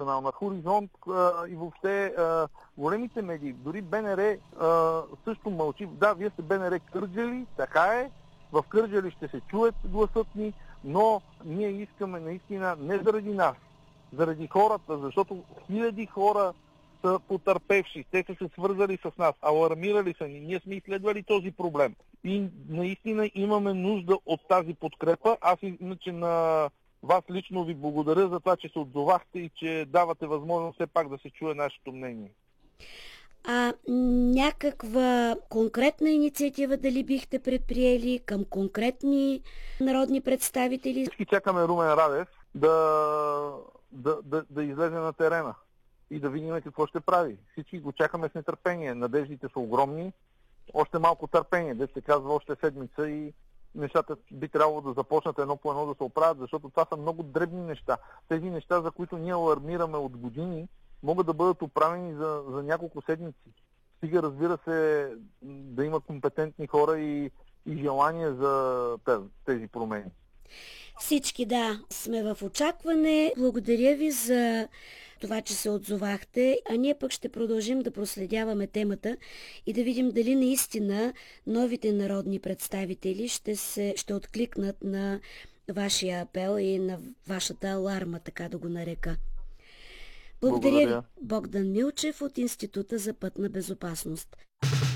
канал, на Хоризонт и въобще големите медии, дори БНР също мълчи. Да, вие сте БНР Кърджали, така е, в Кърджали ще се чуят гласът ни, но ние искаме наистина не заради нас, заради хората, защото хиляди хора са потърпевши, те са се свързали с нас, алармирали са ни, ние сме изследвали този проблем и наистина имаме нужда от тази подкрепа. Аз иначе на вас лично ви благодаря за това, че се отзовахте и че давате възможност все пак да се чуе нашето мнение. Някаква конкретна инициатива дали бихте предприели към конкретни народни представители? Всички чакаме Румен Радев да излезе на терена и да видим какво ще прави. Всички го чакаме с нетърпение. Надеждите са огромни. Още малко търпение, да се казва още седмица и нещата би трябвало да започнат едно по едно да се оправят, защото това са много дребни неща. Тези неща, за които ние алармираме от години, могат да бъдат оправени за няколко седмици. Стига, разбира се, да има компетентни хора и желание за тези промени. Всички, сме в очакване. Благодаря ви за това, че се отзовахте, а ние пък ще продължим да проследяваме темата и да видим дали наистина новите народни представители ще откликнат на вашия апел и на вашата аларма, така да го нарека. Благодаря ви, Богдан Милчев от Института за пътна безопасност.